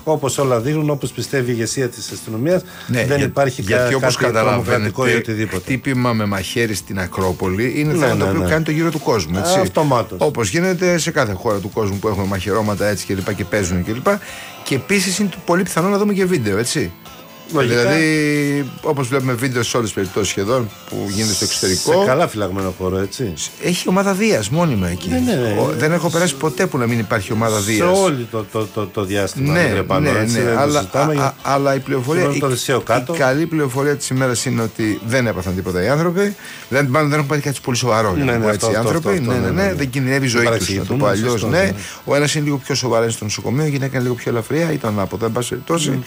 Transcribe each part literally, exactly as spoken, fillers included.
όπως όλα δείχνουν, όπως πιστεύει η ηγεσία της αστυνομίας, ναι, δεν για, υπάρχει γιατί, κα, κάτι τρομοκρατικό ή οτιδήποτε. Χτύπημα με μαχαίρι στην Ακρόπολη είναι ναι, θέμα ναι, το οποίο ναι. κάνει το γύρο του κόσμου. Αυτομάτως. Όπως γίνεται σε κάθε χώρα του κόσμου που έχουμε μαχαιρώματα έτσι και, λοιπά, και παίζουν κλπ. Και, και επίσης είναι πολύ πιθανό να δούμε και βίντεο, έτσι. Λογικά. Δηλαδή, όπως βλέπουμε βίντεο σε όλες τις περιπτώσεις σχεδόν που γίνεται στο εξωτερικό. Σε καλά φυλαγμένο χώρο, έτσι. Έχει ομάδα Δίας μόνιμα εκεί. Ναι, ναι, ναι. Δεν έχω περάσει ποτέ που να μην υπάρχει ομάδα Δίας. Σε όλο το, το, το, το διάστημα. Ναι, ναι, πάνω, ναι, ναι. Αλλά, α, για... α, αλλά η πληροφορία. Η, η καλή πληροφορία της ημέρας είναι ότι δεν έπαθαν τίποτα οι άνθρωποι. Δεν, μάλλον δεν έχουν πάθει κάτι πολύ σοβαρό. Ναι, ναι, έτσι, οι άνθρωποι. Ναι, ναι, ναι, δεν κινδυνεύει η ζωή τους. Να το πω αλλιώς. Ναι. Ο ένας είναι λίγο πιο σοβαρός στο νοσοκομείο, η γυναίκα είναι λίγο πιο ελαφριά, ήταν από δεν πάση περιπτώσει.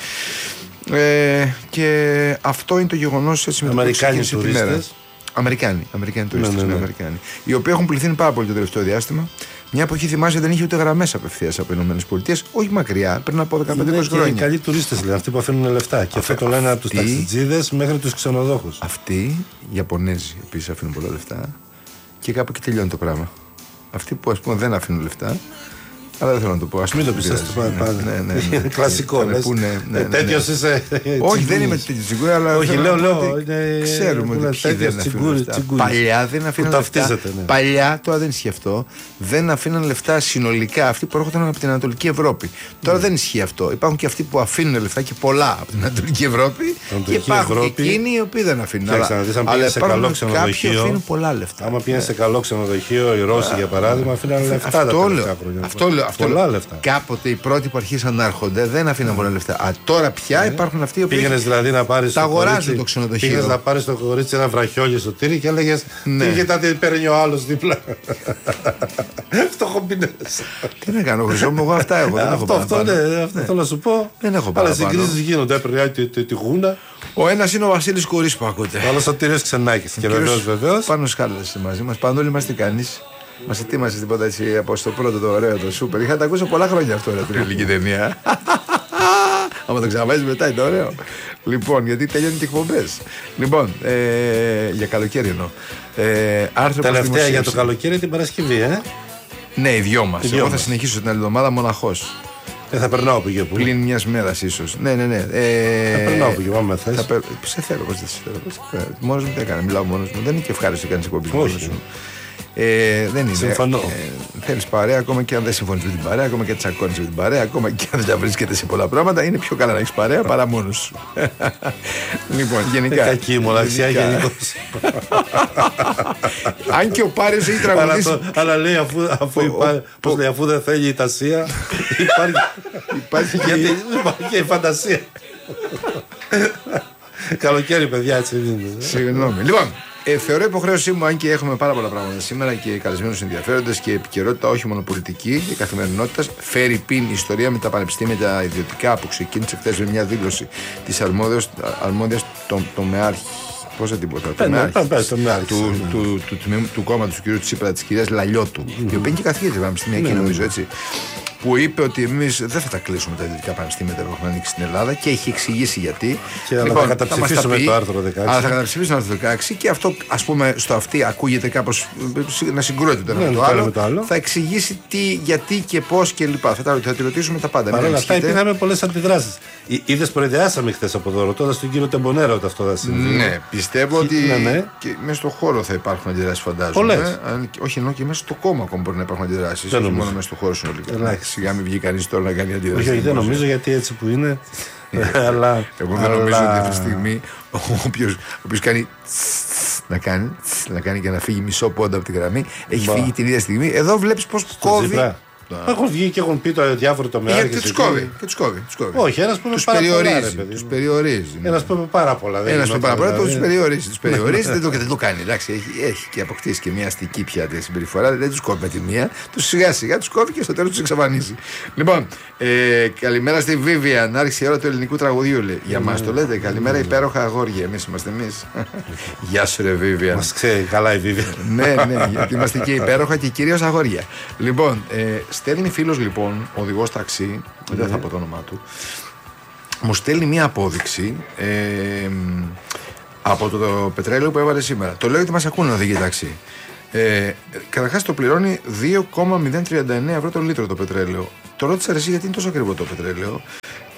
Ε, και αυτό είναι το γεγονός έτσι με το που ξεκίνησε τη μέρα. Αμερικάνοι, Αμερικάνοι τουρίστες, ναι, ναι, ναι. Αμερικάνοι, οι οποίοι έχουν πληθύνει πάρα πολύ το τελευταίο διάστημα. Μια εποχή θυμάσαι δεν είχε ούτε γραμμές απευθείας από οι ΗΠΑ, όχι μακριά, πριν από δεκαπέντε είκοσι χρόνια. Είναι καλοί τουρίστες, λένε, αυτοί που αφήνουν λεφτά. Και αυτό το λένε από τους ταξιτζίδες μέχρι τους ξενοδόχους. Αυτοί, οι Ιαπωνέζοι επίσης αφήνουν πολλά λεφτά και κάπου εκεί τελειώνει το πράγμα. Αυτοί που ας πούμε δεν αφήνουν λεφτά. Αλλά δεν θέλω να το πω. Μην το πιστεύετε πάντα. Ναι, ναι, ναι. Κλασικό. Τέτοιος είσαι. Όχι, δεν είμαι τέτοιος τσιγκούρι, αλλά. Όχι, λέω, λέω. Ξέρουμε ότι ποιοι δεν αφήνουν λεφτά. Παλιά δεν αφήναν λεφτά. Παλιά, τώρα δεν ισχύει αυτό. Δεν αφήναν λεφτά συνολικά αυτοί που έρχονταν από την Ανατολική Ευρώπη. Τώρα δεν ισχύει αυτό. Υπάρχουν και αυτοί που αφήνουν λεφτά και πολλά από την Ανατολική Ευρώπη. Και υπάρχουν και εκείνοι οι οποίοι δεν αφήνουν. Αλλά σε καλό κάποιοι αφήνουν πολλά λεφτά. Άμα πήγαινε σε καλό ξενοδοχείο, οι Ρώσοι για παράδειγμα, αφήναν λεφτά τα τελευταία χρόνια. Αυτό πολλά λεφτά. Κάποτε οι πρώτοι που αρχίσαν να έρχονται δεν αφήναν πολλά λεφτά. Α, τώρα πια υπάρχουν αυτοί οι οποίοι. Πήγαινες δηλαδή να πάρεις. Τα αγοράζουν το ξενοδοχείο. Πήγαινες να πάρεις το κορίτσι ένα βραχιόλι στο τύρι και έλεγες. Ναι. Τι κοιτάτε, παίρνει ο άλλος δίπλα. Φτωχομπινές. Τι να κάνω, Χρυσό μου, εγώ αυτά έχω. Αυτό, αυτό, ναι, αυτό θέλω να σου πω. Δεν έχω πάρα. Αλλά συγκρίσεις γίνονται. Έπαιρνε τη γούνα. Ο ένας είναι ο Βασίλης Κουρής που ακούτε. Ο άλλος ο Τύριος Ξενάκης. Και βεβαίως, βεβαίως. Πάνω σκάλες μαζί μας. Παντού είμαστε κανείς. Μας ετοίμασε τίποτα έτσι από στο πρώτο το ωραίο το σούπερ. Είχα τα ακούσει πολλά χρόνια αυτό, την ελληνική ταινία. Άμα το ξαναβάζεις μετά είναι ωραίο. Λοιπόν, γιατί τελειώνουν και εκπομπές. Λοιπόν, ε, για καλοκαίρι εννοώ. Ε, Τελευταία για το καλοκαίρι την Παρασκευή, ε. Ναι, οι δυο μας. Εγώ θα συνεχίσω την άλλη εβδομάδα μοναχός. Ε, θα περνάω από εκεί. Πλην μιας μέρας ίσως. Ναι, ναι, ναι. Ε, θα περνάω από εκεί, άμα θες. Περ... Σε θέλω, πώς δεν σε θέλω. Μόνος μου τι έκανα, μιλάω μόνος μου. Δεν είναι και ευχάριστο να κάνεις εκπομπή μόνος σου. Ε, δεν είναι. Συμφωνώ. Ε, θέλεις παρέα, ακόμα και αν δεν συμφωνείς με την παρέα, ακόμα και αν τσακώνεις με την παρέα, ακόμα και αν δεν τα βρίσκεται σε πολλά πράγματα, είναι πιο καλά να έχεις παρέα παρά μόνος σου. Λοιπόν, γενικά. Είναι κακή μοναξιά γενικώς. Αν και ο Πάρης έχει τραγουδίσει. Αλλά λέει αφού, αφού, πώς λέει, αφού δεν θέλει η τασία, υπάρχει και η φαντασία. Καλοκαίρι, παιδιά, έτσι είναι. Συγγνώμη. Λοιπόν. Ε, θεωρώ υποχρέωσή μου, αν και έχουμε πάρα πολλά πράγματα σήμερα και καλεσμένους ενδιαφέροντες και επικαιρότητα, όχι μόνο πολιτική και καθημερινότητας, φέρει πίν η ιστορία με τα πανεπιστήμια τα ιδιωτικά που ξεκίνησε χθες με μια δήλωση της αρμόδιας τομεάρχη. Πώς θα την πω τώρα, του κόμματος του κ. Τσίπρα, της κυρίας Λαλιώτου, η οποία είναι και καθηγήτρια πανεπιστημιακή, νομίζω έτσι. Που είπε ότι εμείς δεν θα τα κλείσουμε τα ιδιωτικά πανεπιστήμια που έχουμε ανοίξει στην Ελλάδα και έχει εξηγήσει γιατί. Και λοιπόν, θα καταψηφίσουμε το άρθρο δεκαέξι. Αλλά θα καταψηφίσουμε το άρθρο δεκαέξι και αυτό, ας πούμε, στο αυτή ακούγεται κάπως να συγκρούεται το ένα με το άλλο. Το άλλο. Θα εξηγήσει τι, γιατί και πώς και λοιπά. Θα, θα τη ρωτήσουμε τα πάντα. Παρ' όλα αυτά υπήρχαν πολλές αντιδράσεις. Είδες, προειδεάσαμε χθες από εδώ, ρωτώντας τον κύριο Τεμπονέρο ότι αυτό θα συμβεί. Ναι, πιστεύω ότι ναι, ναι. Και μέσα στο χώρο θα υπάρχουν αντιδράσεις, φαντάζομαι. Αν, όχι, ενώ και μέσα στο κόμμα ακόμα μπορεί να υπάρχουν αντιδράσεις. Όχι μόνο μέσα στο χώρο συνολικά. Σιγά μην βγει κανείς τώρα να κάνει αντίδραση. Όχι, δεν νομίζω, γιατί έτσι που είναι. Αλλά. Εγώ δεν νομίζω ότι αυτή τη στιγμή όποιος κάνει να κάνει, να κάνει και να φύγει μισό πόντα από τη γραμμή, έχει φύγει την ίδια στιγμή. Εδώ βλέπεις πως κόβει. Έχουν βγει και έχουν πει το διάφορο τομέα. Γιατί τους κόβει. Όχι, ένας που τους περιορίζει. Τους περιορίζει. Ένας που είπε πάρα πολλά. Ένας που είπε πάρα πολλά, τους περιορίζει. Τους περιορίζει, δεν το κάνει. Εντάξει, έχει και αποκτήσει και μια αστική πια συμπεριφορά. Δεν τους κόβει με τη μία. Τους σιγά σιγά τους κόβει και στο τέλος τους εξαφανίζει. Λοιπόν, καλημέρα στη Βίβιαν. Άρχισε η ώρα του ελληνικού τραγουδιού. Για μας το λέτε. Καλημέρα, υπέροχα αγόρια. Εμείς είμαστε εμείς. Γεια σου, ρε Βίβιαν. Μας ξέρει καλά η Βίβιαν. Ναι, ναι, γιατί είμαστε και υπέροχα και κυρίως αγόρια. Λοιπόν, στέλνει φίλος λοιπόν, οδηγός ταξί, mm-hmm. δεν θα πω το όνομά του, μου στέλνει μία απόδειξη ε, από το, το πετρέλαιο που έβαλε σήμερα. Το λέω γιατί μας ακούνε οδηγοί ταξί. Ε, καταρχάς το πληρώνει δύο κόμμα μηδέν τριάντα εννέα ευρώ το λίτρο το πετρέλαιο. Το ρώτησα εσύ γιατί είναι τόσο ακριβό το πετρέλαιο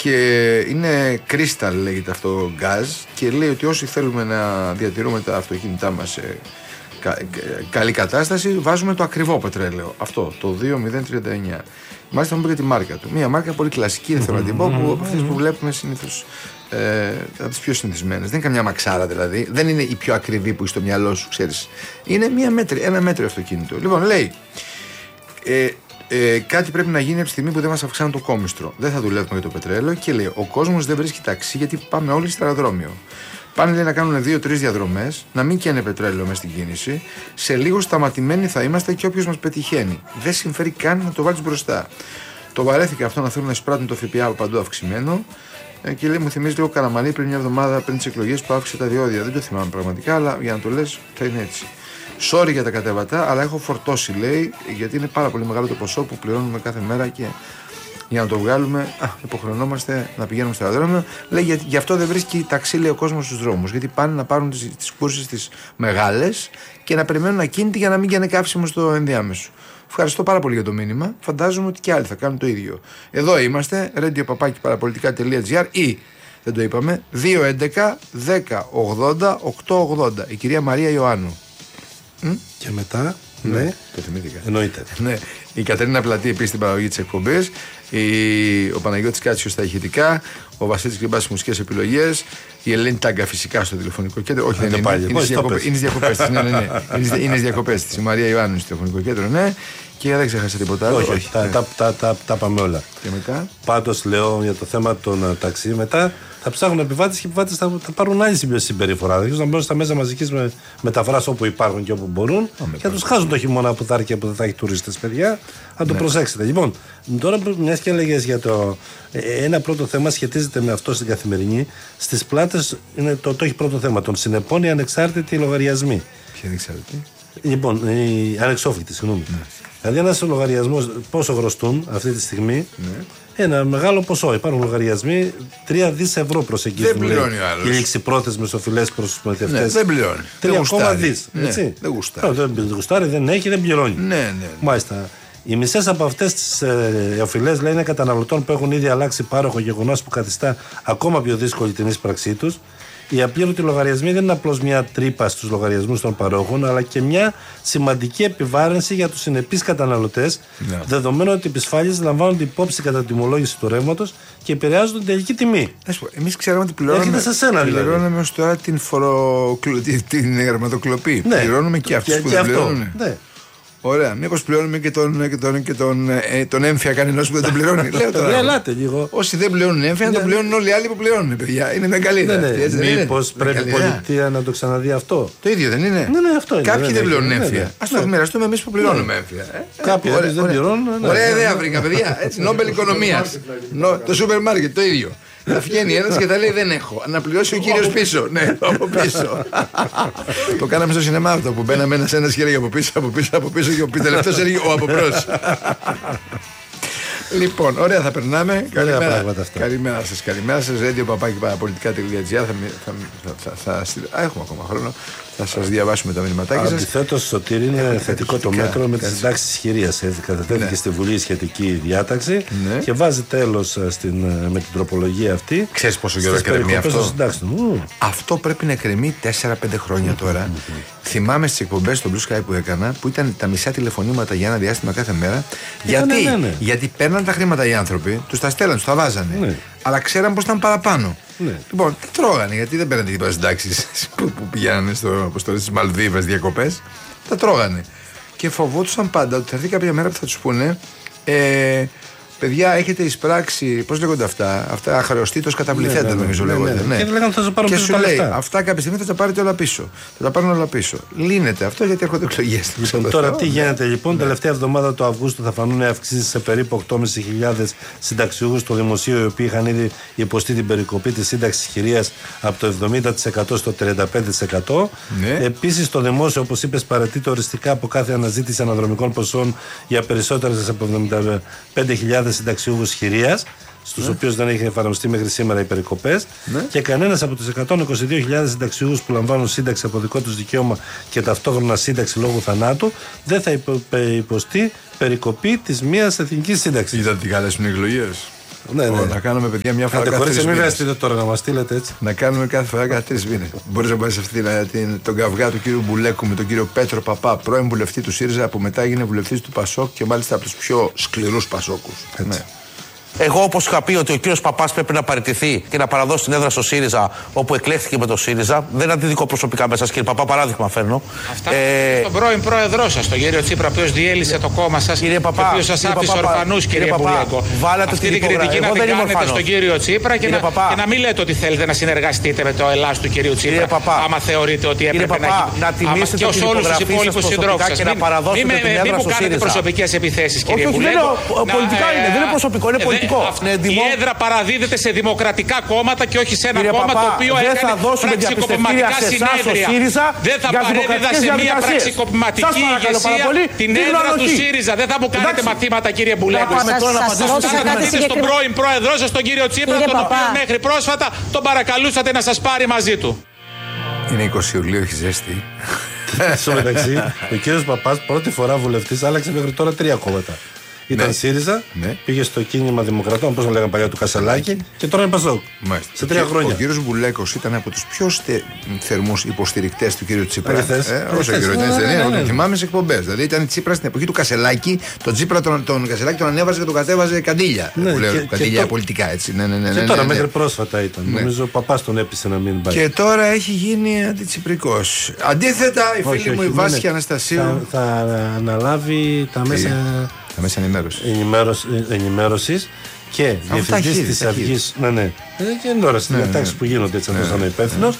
και είναι Crystal λέγεται αυτό γκάζ και λέει ότι όσοι θέλουμε να διατηρούμε τα αυτοκίνητά μας σε κα, καλή κατάσταση βάζουμε το ακριβό πετρέλαιο. Αυτό, το δύο μηδέν τριάντα εννιά. Μάλιστα μου είπε και τη μάρκα του. Μια μάρκα πολύ κλασική, δεν θέλω να την πω, που από αυτές που βλέπουμε συνήθως. Ε, από τις πιο συνηθισμένες. Δεν είναι καμιά μαξάρα δηλαδή. Δεν είναι η πιο ακριβή που είσαι στο μυαλό σου, ξέρεις. Είναι μια μέτρη, ένα μέτριο αυτοκίνητο. Λοιπόν, λέει. Ε, ε, κάτι πρέπει να γίνει από τη στιγμή που δεν μας αυξάνουν το κόμιστρο. Δεν θα δουλεύουμε για το πετρέλαιο και λέει: ο κόσμος δεν βρίσκει ταξί γιατί πάμε όλοι στο αεροδρόμιο. Πάνε λέει, να κάνουν δύο-τρεις διαδρομές, να μην καίνε πετρέλαιο μέσα στην κίνηση. Σε λίγο σταματημένοι θα είμαστε και όποιος μας πετυχαίνει. Δεν συμφέρει καν να το βάλεις μπροστά. Το βαρέθηκα αυτό να θέλουν να εισπράττουν το ΦΠΑ παντού αυξημένο. Και λέει, μου θυμίζει λίγο Καραμανλή πριν μια εβδομάδα πριν τις εκλογές που αύξησε τα διόδια. Δεν το θυμάμαι πραγματικά, αλλά για να το λες θα είναι έτσι. Sorry για τα κατέβατα, αλλά έχω φορτώσει, λέει, γιατί είναι πάρα πολύ μεγάλο το ποσό που πληρώνουμε κάθε μέρα και για να το βγάλουμε, α, υποχρεωνόμαστε να πηγαίνουμε στο αεροδρόμιο. Λέει, για, γι' αυτό δεν βρίσκει ταξί, λέει ο κόσμος στους δρόμους. Γιατί πάνε να πάρουν τις, τις κούρσεις τις μεγάλες και να περιμένουν ακίνητη για να μην γίνει καύσιμο στο ενδιάμεσο. Ευχαριστώ πάρα πολύ για το μήνυμα. Φαντάζομαι ότι και άλλοι θα κάνουν το ίδιο. Εδώ είμαστε, radio παπάκι παραπολιτικά τελεία τζι άρ ή, δεν το είπαμε, δύο έντεκα δέκα ογδόντα οκτακόσια ογδόντα. Η κυρία Μαρία Ιωάννου. Μ? Και μετά, ναι, ναι, το θυμήθηκα. Εννοείται. Ναι. Η Κατερίνα Πλατή επίσης στην παραγωγή της εκπομπής. Η... Ο Παναγιώτης Κάτσιος στα ηχητικά. Ο Βασίλης Κρυμπάς στις μουσικές επιλογές. Η Ελένη Τάγκα φυσικά στο τηλεφωνικό κέντρο. Όχι, δεν είναι. Πάλι. Είναι στις διακοπές της. Ναι, ναι, ναι. Είναι στις διακοπές της. Η Μαρία Ιωάννου στο τηλεφωνικό κέντρο, ναι. Και δεν ξέχασα τίποτα άλλο. Όχι, όχι. Τα, τα, τα, τα, τα πάμε όλα. Και μετά. Πάντως λέω για το θέμα των ταξί. Μετά θα ψάχνουν επιβάτες και οι επιβάτες θα, θα πάρουν άλλη συμπεριφορά. Δηλαδή να μπαίνουν στα μέσα μαζικής με, μεταφράσεις όπου υπάρχουν και όπου μπορούν. Oh, και θα τους χάσουν το χειμώνα που θα έρθει και που δεν θα έχει τουρίστες, παιδιά. Να το ναι. προσέξετε. Λοιπόν, τώρα μια και έλεγες για το. Ένα πρώτο θέμα σχετίζεται με αυτό στην καθημερινή. Στις πλάτες είναι το, το έχει πρώτο θέμα. Των συνεπών οι ανεξάρτητοι λογαριασμοί. Ποιοι ανεξάρτητοι? Λοιπόν, οι ανεξόφλητοι, συγγνώμη. Ναι. Δηλαδή, ένας λογαριασμός πόσο χρωστούν αυτή τη στιγμή. Ναι. Ένα μεγάλο ποσό. Υπάρχουν λογαριασμοί τρία δισεκατομμύρια ευρώ προσεγγίζουν. Δεν πληρώνει ο άλλος. Οι ληξιπρόθεσμες οφειλές προς τους μετευτές. Ναι, δεν πληρώνει. τρία κόμμα δύο δισεκατομμύρια. Ναι, δεν γουστάρει. Δεν γουστάρει, δεν έχει, δεν πληρώνει. Ναι, ναι, ναι. Μάλιστα. Οι μισές από αυτές τις ε, οφειλές λέει είναι καταναλωτών που έχουν ήδη αλλάξει πάροχο, γεγονός που καθιστά ακόμα πιο δύσκολη την ίσπραξή τους. Οι απλήρωτοι λογαριασμοί δεν είναι απλώς μια τρύπα στους λογαριασμούς των παρόχων, αλλά και μια σημαντική επιβάρυνση για τους συνεπείς καταναλωτές, yeah. δεδομένου ότι οι επισφάλειες λαμβάνονται υπόψη κατά τη τιμολόγηση του ρεύματος και επηρεάζουν την τελική τιμή. Εμείς ξέραμε ότι πληρώνουμε, σε σένα, δηλαδή. πληρώνουμε ως τώρα την, φορο... την γραμματοκλοπή. Ναι. Πληρώνουμε και αυτούς και, που και δεν πληρώνουν. Ναι. Ωραία, μήπως πληρώνουμε και τον, και τον, και τον, ε, τον έμφυα κανένας που δεν τον πληρώνει. Λέω τώρα. Ελάτε λίγο. Όσοι δεν πληρώνουν έμφυα, να τον πληρώνουν όλοι οι άλλοι που πληρώνουν, παιδιά. Είναι μεγαλύτερα. Ναι, ναι. Μήπως πρέπει η πολιτεία να το ξαναδεί αυτό. Το ίδιο δεν είναι? Ναι, ναι, αυτό είναι. Κάποιοι δεν πληρώνουν έμφυα. Ας το μοιραστούμε εμείς που πληρώνουμε έμφυα. Κάποιοι άλλοι δεν πληρώνουν. Ωραία ιδέα βρήκα, παιδιά. Νόμπελ οικονομίας. Το σούπερ μάρκετ το ίδιο. Θα βγαίνει ένας και θα λέει δεν έχω. Να πληρώσει ο κύριος πίσω. Ναι, από πίσω. Το κάναμε στο σινεμά αυτό που μπαίναμε ένας ένας χέρι από πίσω, από πίσω, από πίσω και ο τελευταίος έλεγε ο από μπρος. Λοιπόν, ωραία θα περνάμε. Καλημέρα, καλημέρα σας, καλημέρα σας. radio παπάκι παραπολιτικά τελεία τζι άρ. Έχουμε ακόμα χρόνο. Θα σας διαβάσουμε τα μηνυματάκια σας. Αντιθέτως, Σωτήρη, είναι θετικό το μέτρο με τις συντάξεις ισχυρίας. Κατατέθηκε ναι. στη Βουλή σχετική διάταξη ναι. και βάζει τέλος στην, με την τροπολογία αυτή. Ξέρεις πόσο καιρό εκκρεμεί αυτό? Mm. Αυτό πρέπει να εκκρεμεί τέσσερα πέντε χρόνια τώρα. Mm. Θυμάμαι στις εκπομπές στο Blue Sky που έκανα, που ήταν τα μισά τηλεφωνήματα για ένα διάστημα κάθε μέρα. Γιατί, ναι, ναι, ναι. γιατί παίρναν τα χρήματα οι άνθρωποι, τους τα στέλναν, τους τα βάζανε. Ναι. Αλλά ξέραν πως ήταν παραπάνω. Ναι. Λοιπόν, τα τρώγανε γιατί δεν παίρνανε τίποτα συντάξεις που, που πηγαίνανε στις Μαλδίβες διακοπές. Τα τρώγανε. Και φοβόντουσαν πάντα ότι θα έρθει κάποια μέρα που θα τους πούνε ε, παιδιά, έχετε εισπράξει. Πώς λέγονται αυτά? Αυτά αχρεωστήτως καταβληθέντα, ναι, ναι, νομίζω ναι, λέγονται. Ναι, ναι. Και λέγανε θα σας πάρουν και σου λέει αυτά κάποια στιγμή θα τα πάρετε όλα πίσω. Θα τα πάρουν όλα πίσω. Λύνεται αυτό γιατί έρχονται εκλογές. Τώρα τι γίνεται λοιπόν? Τελευταία εβδομάδα του Αυγούστου θα φανούν αυξήσεις σε περίπου οκτώ χιλιάδες πεντακόσιους συνταξιούχους στο δημοσίο, οι οποίοι είχαν ήδη υποστεί την περικοπή της σύνταξης χειρίας από το εβδομήντα τοις εκατό στο τριάντα πέντε τοις εκατό. Ναι. Επίσης, το δημόσιο, όπως είπες, παρατείται οριστικά από κάθε αναζήτηση αναδρομικών ποσών για περισσότερες από εβδομήντα πέντε χιλιάδες συνταξιούχους χειρίας, στους ναι. οποίους δεν έχει εφαρμοστεί μέχρι σήμερα οι περικοπές, ναι. και κανένας από τους εκατόν είκοσι δύο χιλιάδες συνταξιούχους που λαμβάνουν σύνταξη από δικό τους δικαίωμα και ταυτόχρονα σύνταξη λόγω θανάτου δεν θα υποστεί περικοπή της μίας εθνικής σύνταξης. Είδατε τι καλές είναι εκλογές. Ναι, ναι. Να κάνουμε παιδιά μια φορά κάθε τρεις μήνες. Μην βρέστε τώρα να μας στείλετε έτσι. Να κάνουμε κάθε φορά κάθε τρεις μήνες. Μπορείς να πάρεις αυτή την, τον καυγά του κύριου Μπουλέκου με τον κύριο Πέτρο Παπά, πρώην βουλευτή του ΣΥΡΙΖΑ, που μετά έγινε βουλευτής του ΠΑΣΟΚ και μάλιστα από τους πιο σκληρούς Πασόκους. Ναι. Εγώ, όπως είχα πει ότι ο κύριος Παπάς πρέπει να παραιτηθεί και να παραδώσει την έδρα στο ΣΥΡΙΖΑ, όπου εκλέχθηκε με το ΣΥΡΙΖΑ, δεν αντιδικώ προσωπικά μέσα, κύριε Παπά, παράδειγμα φέρνω. Αυτά ε... τον πρώην πρόεδρό σας, τον κύριο Τσίπρα, ο οποίος διέλυσε το κόμμα σας, κύριε Παπά, ο οποίος σας άφησε ορφανούς, κύριε Μπουλέκο. Αυτή την κριτική να την κάνετε στον κύριο Τσίπρα και να, και να μην λέτε ότι θέλετε να συνεργαστείτε με το Ελλάς του κυρίου Τσίπρα, άμα θεωρείτε ότι έπρεπε να τιμήσετε και ως όλους τους υπόλοιπους συντρόφους σας. Μην μου κάνετε προσωπικές επιθέσεις, κύριε Μπουλέκο. Πολιτικά είναι, δεν είναι προσωπικό, είναι πολιτικό. Η έδρα παραδίδεται σε δημοκρατικά κόμματα και όχι σε ένα κόμμα το οποίο έκανε πραξικοπηματικά συνέδρια. Δεν θα παρέδιδα σε μια πραξικοπηματική ηγεσία την έδρα του ΣΥΡΙΖΑ. Δεν θα μου κάνετε μαθήματα, κύριε Μπουλέκο. Θα κρατήσετε στον πρώην πρόεδρό σας, τον κύριο Τσίπρα, τον οποίο μέχρι πρόσφατα τον παρακαλούσατε να σας πάρει μαζί του. Είναι είκοσι Ιουλίου, έχει ζέστη. Στο μεταξύ, ο κύριος Παπάς πρώτη φορά βουλευτής άλλαξε μέχρι τώρα τρία κόμματα. Ήταν ναι. ΣΥΡΙΖΑ, ναι. πήγε στο κίνημα Δημοκρατών, όπως λέγανε παλιά του Κασελάκη, και τώρα είναι ΠΑΣΟΚ. Σε τρία χρόνια. Ο κύριος Μπουλέκος ήταν από τους πιο στε... θερμούς υποστηρικτές του κύριου Τσίπρα. Όσο κύριο δεν είναι, το θυμάμαι σε εκπομπές. Δηλαδή ήταν Τσίπρα στην εποχή του Κασελάκη, τον Τσίπρα τον, τον Κασελάκη τον ανέβαζε και τον κατέβαζε καντήλια. Ναι, που λέω, και, καντήλια και πολιτικά έτσι. Ναι, ναι, ναι, και ναι, τώρα ναι, ναι. μέχρι πρόσφατα ήταν. Ναι. Νομίζω ο Παπάς τον έπεισε να μην πάει. Και τώρα έχει γίνει αντιτσιπρικός. Αντίθετα, η φίλη όχι, μου η Βάσια Αναστασίου θα αναλάβει τα μέσα. Τα μέσα ενημέρωση. ενημέρωσης και διευθυντής της Αυγής. Ναι, ναι. Και είναι τώρα στις διατάξεις που γίνονται έτσι, αυτός ήταν υπεύθυνος.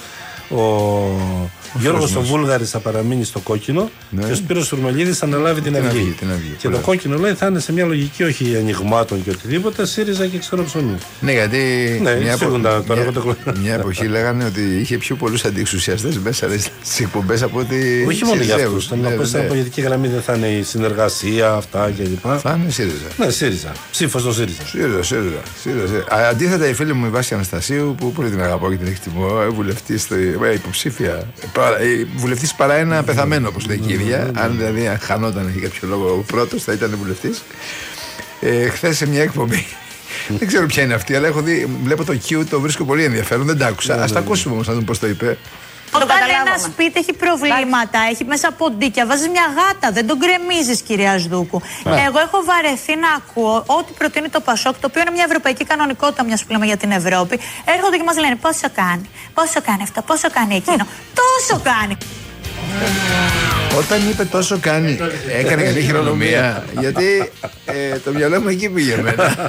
Ο Γιώργος ο Βούλγαρης θα παραμείνει στο κόκκινο ναι. και ο Σπύρος Σουρμελίδης θα αναλάβει την, την, αυγή. την αυγή. Και το κόκκινο λέει θα είναι σε μια λογική όχι ανοιγμάτων και οτιδήποτε, ΣΥΡΙΖΑ και ξένο ψωμί. Ναι, γιατί ναι, μια, επο... μια, τώρα, μια, μια εποχή λέγανε ότι είχε πιο πολλούς αντιεξουσιαστές μέσα στις εκπομπές από ότι. Όχι μόνο για αυτούς. Ναι, ναι, στην απογευτική γραμμή δεν θα είναι η συνεργασία, αυτά κλπ. Θα είναι ΣΥΡΙΖΑ. Ναι, ΣΥΡΙΖΑ. Ψήφος στο ΣΥΡΙΖΑ. ΣΥΡΙΖΑ, ΣΥΡΙΖΑ. Αντίθετα, η φίλη μου η Βάσια Αναστασίου, που πολύ την αγαπώ και την εκτιμώ, βουλευτή υποψήφια. Βουλευτής παρά ένα πεθαμένο, όπως λέει η κυρία. Αν δηλαδή χανόταν για κάποιο λόγο ο πρώτος, θα ήταν βουλευτής. Ε, Χθες σε μια εκπομπή. Δεν ξέρω ποια είναι αυτή, αλλά έχω δει, βλέπω το Q, το βρίσκω πολύ ενδιαφέρον. Δεν τα άκουσα. Ας τα ακούσουμε όμως να δούμε πώς το είπε. Όταν ένα σπίτι έχει προβλήματα, έχει μέσα ποντίκια, βάζεις μια γάτα, δεν τον κρεμίζεις, κυρία Σδούκου. Ναι. Εγώ έχω βαρεθεί να ακούω ό,τι προτείνει το ΠΑΣΟΚ, το οποίο είναι μια ευρωπαϊκή κανονικότητα, μια που λέμε για την Ευρώπη. Έρχονται και μας λένε πόσο κάνει, πόσο κάνει αυτό, πόσο κάνει εκείνο. Τόσο κάνει. Όταν είπε τόσο κάνει, έκανε καλή χειρονομία. Γιατί ε, το μυαλό μου εκεί πήγε εμένα.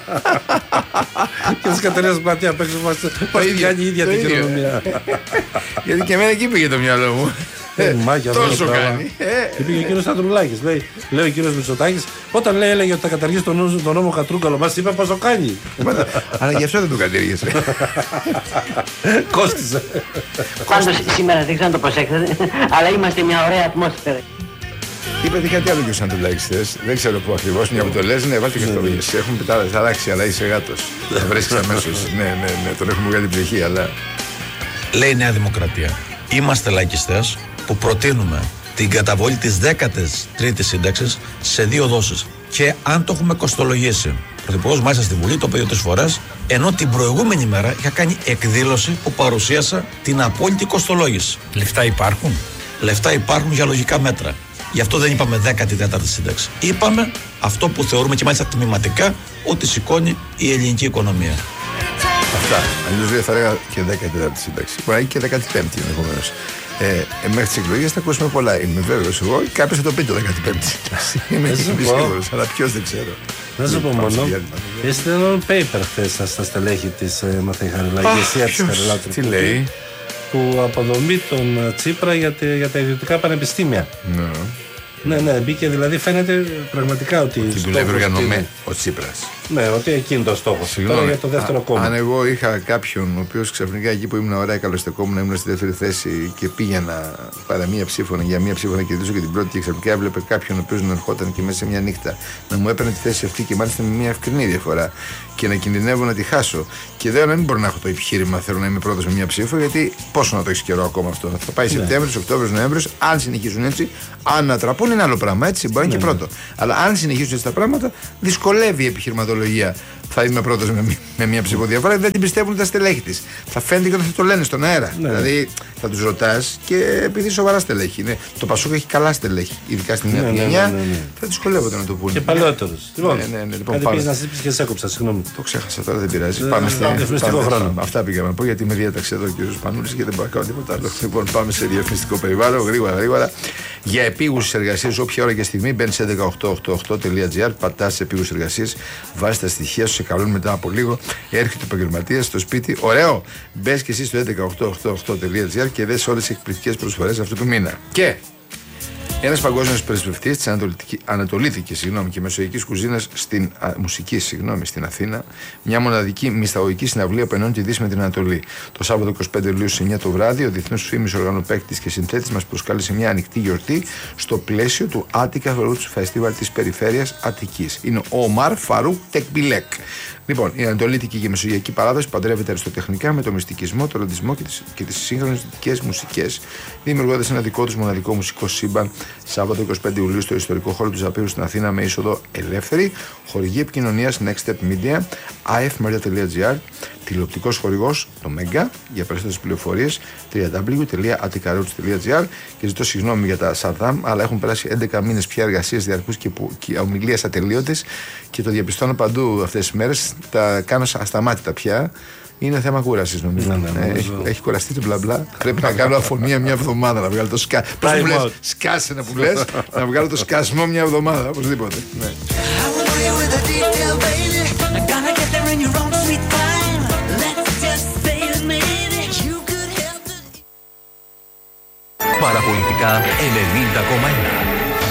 Και της Κατερίνας Πλατεία απ' έξω μας κάνει η ίδια την χειρονομία. Γιατί και εμένα εκεί πήγε το μυαλό μου. Τόσο κάνει. Πήγε ο κύριος Ανδρουλάκης. Λέει ο κύριος Μητσοτάκης, όταν λέει έλεγε ότι θα καταργήσει τον νόμο Κατρούγκαλο, μας είπε πως το κάνει. Αλλά γι' αυτό δεν το κατήργησε. Κόστισε. Πάντως σήμερα δεν ξέρω να το προσέξετε, αλλά είμαστε μια ωραία ατμόσφαιρα. Είπε τι κάτι άλλο και ο Σαντουλάκης χθες. Δεν ξέρω πού ακριβώς, μια που το λες, ναι, βάλτε και στο βίντεο. Έχουμε ταράξει, αλλά είσαι γάτος. Θα βρίσκεις αμέσως. Ναι, ναι, ναι, τον έχουμε βγάλει ψυχή, αλλά. Λέει η Νέα Δημοκρατία. Είμαστε λαϊκιστές που προτείνουμε την καταβολή της δέκατης τρίτης σύνταξης σε δύο δόσεις. Και αν το έχουμε κοστολογήσει, ο Πρωθυπουργός μάλιστα στη Βουλή το είπε τρεις φορές, ενώ την προηγούμενη μέρα είχα κάνει εκδήλωση που παρουσίασα την απόλυτη κοστολόγηση. Λεφτά υπάρχουν. Λεφτά υπάρχουν για λογικά μέτρα. Γι' αυτό δεν είπαμε δέκατη τέταρτη σύνταξη. Είπαμε αυτό που θεωρούμε και μάλιστα τμηματικά ότι σηκώνει η ελληνική οικονομία. Αυτά. Αλλιώς δεν θα έλεγα και δέκατη τέταρτη σύνταξη. Μπορεί και δέκατη πέμπτη ενδεχομένως. Ε, ε, μέχρι τις εκλογές θα ακούσουμε πολλά. Είμαι βέβαιος εγώ. Κάποιος θα το πει το δέκατη πέμπτη σύνταξη. Είμαι σίγουρος, αλλά ποιος δεν ξέρω. Να σου πω μόνο. Είστε ένα paper χθες στα στελέχη της Μαθαϊκαριλά. Ηγεσία της Καριλά. Τι λέει? Που αποδομεί τον Τσίπρα για, τε, για τα ιδιωτικά πανεπιστήμια. Ναι. Ναι, ναι, μπήκε δηλαδή φαίνεται πραγματικά ότι. Ότι δουλεύει οργανωμένα ο Τσίπρας. Ναι, ότι εκείνο το στόχο. Τώρα για το δεύτερο κόμμα. Αν εγώ είχα κάποιον ο οποίος ξαφνικά εκεί που ήμουν ωραία καλοστεκόμουν, ήμουν στη δεύτερη θέση και πήγαινα παρά μία ψήφο για μία ψήφο να κερδίσω και την πρώτη και ξαφνικά έβλεπε κάποιον ο οποίος να ερχόταν και μέσα σε μια νύχτα να μου έπαιρνε τη θέση αυτή και μάλιστα με μια ευκρινή διαφορά και να κινδυνεύω να τη χάσω. Και δεν, να μην μπορώ να έχω το επιχείρημα, θέλω να είμαι πρώτος με μια ψήφο, γιατί πόσο να το έχει καιρό ακόμα αυτό. Θα πάει ναι. Σεπτέμβριος, Οκτώβριος, Νοέμβριος, αν συνεχίζουν έτσι, αν ανατραπούν είναι άλλο πράγμα, έτσι μπορεί να είναι και πρώτο. Αλλά αν συνεχίζουν έτσι τα πράγματα, δυσκολεύει η επιχειρηματολογία δικαιολογία θα είμαι πρώτος με, με μια ψηφοδιαφορά, δεν την πιστεύουν τα στελέχη της. Θα φαίνεται και όταν θα το λένε στον αέρα. Ναι. Δηλαδή θα τους ρωτάς και επειδή σοβαρά στελέχη είναι. Το Πασόκ έχει καλά στελέχη, ειδικά στην νέα γενιά. Ναι, ναι, ναι, ναι. Θα δυσκολεύονται να το πούνε. Και παλαιότερος. Λοιπόν, ναι, ναι, ναι, λοιπόν πάμε. Να σας πεις και σε έκοψα, συγγνώμη. Το ξέχασα τώρα, δεν πειράζει. Ναι, πάμε στο διαφημιστικό χρόνο. Αυτά πήγαμε να πω γιατί με διάταξε εδώ ο κ. Πανούλης και δεν μπορώ να κάνω τίποτα άλλο. Λοιπόν, πάμε σε διαφημιστικό περιβάλλον, γρήγορα, γρήγορα. Για επίγουσες εργασίες, όποια ώρα και στιγμή μπαίνει σε έντεκα οκτώ οκτώ οκτώ τελεία τζι άρ, πατάς σε επίγουσες εργασίες, βάζεις τα στοιχεία σου, σε καλούν μετά από λίγο, έρχεται ο επαγγελματίας στο σπίτι. Ωραίο! Μπες και εσύ στο έντεκα οκτώ οκτώ οκτώ τελεία τζι άρ και δες όλες τις εκπληκτικές προσφορές αυτού του μήνα. Και ένας παγκόσμιος πρεσβευτής της Ανατολίτικης συγγνώμη, και Μεσογειακής κουζίνας στην α, μουσικής συγγνώμη, στην Αθήνα, μια μοναδική μυσταγωγική συναυλία που ενώνει τη Δύση με την Ανατολή. Το Σάββατο είκοσι πέντε Ιουλίου στις εννιά το βράδυ, ο διεθνούς φήμης οργανοπαίκτης και συνθέτης μας προσκάλεσε μια ανοιχτή γιορτή στο πλαίσιο του Attica Roots Festival της περιφέρειας Αττικής. Είναι ο Ομάρ Φαρούκ Τεκμπιλέκ. Λοιπόν, η Ανατολίτικη και Μεσογειακή παράδοση παντρεύεται αριστοτεχνικά με το μυστικισμό, το ραντισμό και τις, και τις σύγχρονες δυτικές μουσικές, δημιουργώντας ένα δικό τους μοναδικό μουσικό σύμπαν. Σάββατο είκοσι πέντε Ιουλίου στο ιστορικό χώρο του Ζαπίρου στην Αθήνα με είσοδο ελεύθερη. Χορηγή επικοινωνίας Next Step Media, άι εφ media τελεία τζι άρ, τηλεοπτικός χορηγός το Μέγκα. Για περισσότερες πληροφορίες double-u double-u double-u τελεία attica roots τελεία τζι άρ. Και ζητώ συγγνώμη για τα Σαρδάμ, αλλά έχουν περάσει έντεκα μήνες πια εργασίες διαρκούς και, και ομιλίες ατελείωτες και το διαπιστώνω παντού αυτές τις μέρες. Τα κάνω ασταμάτητα πια. Είναι θέμα κούρασης νομίζω. Ναι, ναι, ναι, έχει, έχει κουραστεί το μπλα μπλα. Πρέπει να κάνω αφωνία μια εβδομάδα να βγάλω το σκά. Πώς μου λες, σκάσε να που λες, να βγάλω το σκασμό μια εβδομάδα, οπωσδήποτε. Ναι. Παραπολιτικά ενενήντα κόμμα ένα.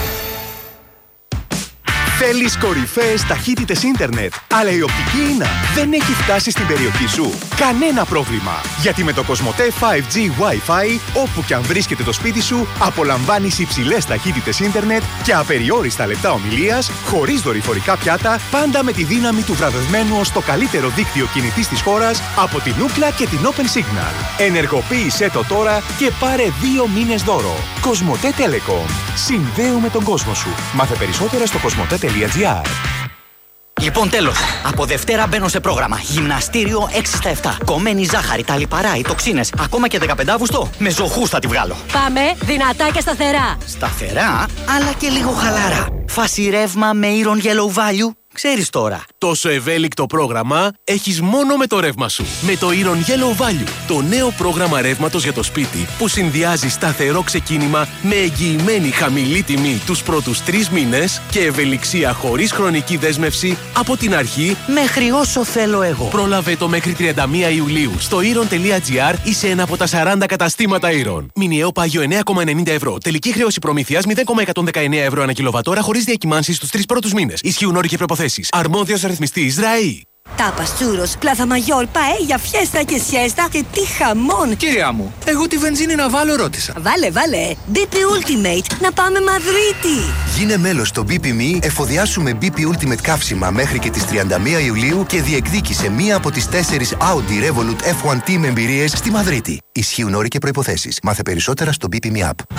Θέλεις κορυφαίες ταχύτητες ίντερνετ, αλλά η οπτική ίνα δεν έχει φτάσει στην περιοχή σου? Κανένα πρόβλημα, γιατί με το Κοσμοτέ φάιβ τζι Wi-Fi, όπου και αν βρίσκεται το σπίτι σου, απολαμβάνεις υψηλές ταχύτητες ίντερνετ και απεριόριστα λεπτά ομιλίας, χωρίς δορυφορικά πιάτα, πάντα με τη δύναμη του βραβευμένου ως το καλύτερο δίκτυο κινητής της χώρας από την Ookla και την Open Signal. Ενεργοποίησέ το τώρα και πάρε δύο μήνες δώρο. Κοσμοτέ Telecom. Συνδέουμε τον κόσμο σου. Μάθε περισσότερα στο κοσμοτέ τελεία τζι άρ. Λοιπόν, τέλος. Από Δευτέρα μπαίνω σε πρόγραμμα. Γυμναστήριο έξι στα επτά. Κομμένη ζάχαρη, τα λιπαρά, οι τοξίνες. Ακόμα και δεκαπέντε Αυγούστου. Με ζωχούς θα τη βγάλω. Πάμε δυνατά και σταθερά. Σταθερά, αλλά και λίγο χαλάρα. Φάση ρεύμα με Iron Yellow Value. Ξέρεις τώρα. Τόσο ευέλικτο πρόγραμμα έχεις μόνο με το ρεύμα σου. Με το Iron Yellow Value, το νέο πρόγραμμα ρεύματος για το σπίτι που συνδυάζει σταθερό ξεκίνημα με εγγυημένη χαμηλή τιμή τους πρώτους τρεις μήνες και ευελιξία χωρίς χρονική δέσμευση από την αρχή μέχρι όσο θέλω εγώ. Πρόλαβε το μέχρι τριάντα μία Ιουλίου στο iron τελεία τζι άρ ή σε ένα από τα σαράντα καταστήματα Iron. Μηνιαίο πάγιο εννέα κόμμα ενενήντα ευρώ. Τελική χρέωση προμήθειας μηδέν κόμμα εκατόν δεκαεννέα ευρώ ανά κιλοβατόρα χωρίς διακυμάνσεις στους τρεις πρώτους μήνες. Ισχύουν όροι και προποθέσεις. Αρμόδιος ρυθμιστής ΡΑΗ. Τάπας, τσούρος, πλάθα μαγιόρ, παέλια, φιέστα και σιέστα και τι χαμόν. Κυρία μου, εγώ τη βενζίνη να βάλω ρώτησα. Βάλε, βάλε. μπι πι Ultimate, να πάμε Μαδρίτη. Γίνε μέλος στο μπι πι εμ ι, εφοδιάσου με μπι πι Ultimate καύσιμα μέχρι και τις τριάντα μία Ιουλίου και διεκδίκησε μία από τις τέσσερις Audi Revolut εφ ουάν Team εμπειρίες στη Μαδρίτη. Ισχύουν όροι και προϋποθέσεις. Μάθε περισσότερα στο μπι πι εμ ι App.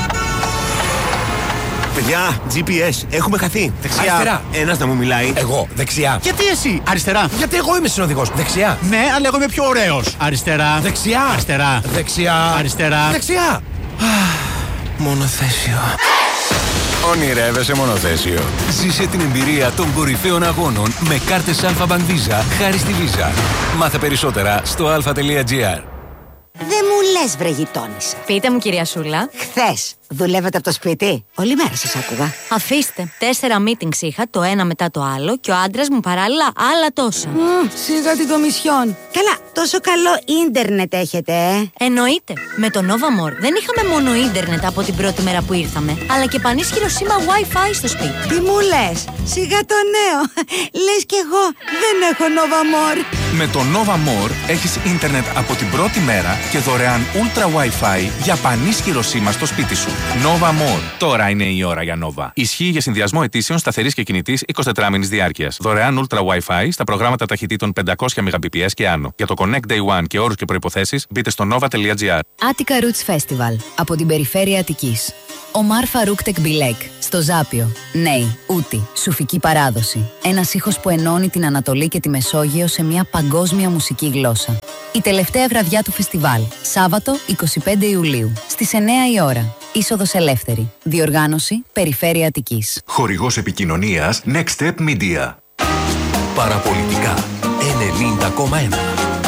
Παιδιά, τζι πι ες, έχουμε χαθεί. Δεξιά. Αριστερά. Ένας να μου μιλάει. Εγώ, δεξιά. Γιατί εσύ, αριστερά. Γιατί εγώ είμαι συνοδηγός. Δεξιά. Ναι, αλλά εγώ είμαι πιο ωραίος. Αριστερά. Δεξιά. Αριστερά. Δεξιά. Αριστερά. Δεξιά. Μονοθέσιο. Ονειρεύεσαι μονοθέσιο? Ζήσε την εμπειρία των κορυφαίων αγώνων με κάρτες Alpha Bank Visa χάρη στη Visa. Μάθε περισσότερα στο αλφα τελεία τζι άρ. Δεν μου λες, βρε γειτόνισσα. Πείτε μου, κυρία Σούλα. Χθες δουλεύετε από το σπίτι? Όλη μέρα σας άκουγα. Αφήστε. Τέσσερα meetings είχα, το ένα μετά το άλλο, και ο άντρας μου παράλληλα άλλα τόσα. Mm, σιγά την κομισιόν. Καλά, τόσο καλό ίντερνετ έχετε, ε? Εννοείται. Με το Nova More δεν είχαμε μόνο ίντερνετ από την πρώτη μέρα που ήρθαμε, αλλά και πανίσχυρο σήμα Wi-Fi στο σπίτι. Τι μου λες? Σιγά το νέο. Λες κι εγώ δεν έχω Nova More. Με το Nova More έχεις ίντερνετ από την πρώτη μέρα και δωρεάν Ultra Wi-Fi για πανίσχυρο σήμα στο σπίτι σου. Nova More. Τώρα είναι η ώρα για Nova. Ισχύει για συνδυασμό ετήσεων σταθερής και κινητής εικοσιτετράμηνης διάρκειας. Δωρεάν Ultra Wi-Fi στα προγράμματα ταχυτήτων πεντακόσια Mbps και άνω. Για το Connect Day One και όρους και προϋποθέσεις μπείτε στο nova.gr. Attica Roots Festival από την περιφέρεια Αττικής. Ομάρ Φαρούκ Τεκμπιλέκ στο Ζάπιο. Νέοι, Ούτη, σουφική παράδοση. Ένας ήχος που ενώνει την Ανατολή και τη Μεσόγειο σε μια παγκόσμια μουσική γλώσσα. Η τελευταία βραδιά του φεστιβάλ, Σάββατο εικοστή πέμπτη Ιουλίου, στις εννιά η ώρα. Είσοδος ελεύθερη. Διοργάνωση Περιφέρεια Αττικής. Χορηγός επικοινωνίας Next Step Media. Παραπολιτικά ενενήντα κόμμα ένα.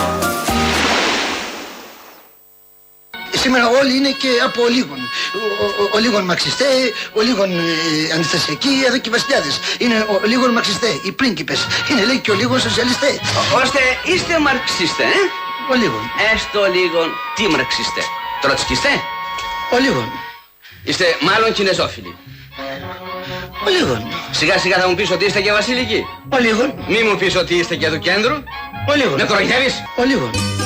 Σήμερα όλοι είναι και από λίγον. Ο, ο, ο λίγον μαξιστέ, ο λίγον ε, αντιστασιακοί, εδώ και οι βασιλιάδες. Είναι ο λίγον μαξιστέ, οι πρίγκιπες. Είναι λέει και ο λίγον σοσιαλιστέ. Ώστε είστε μαρξιστέ, ε? Ο λίγον. Έστω λίγον τι μαρξιστέ. Τροτσκιστέ. Ο λίγον. Είστε μάλλον κινεζόφιλοι. Ο λίγον. Σιγά σιγά θα μου πεις ότι είστε και βασιλικοί. Ο λίγον. Μη μου πεις ότι είστε και του κέντρου. Ο λίγον. Με κοροϊδεύεις. Ο λίγον.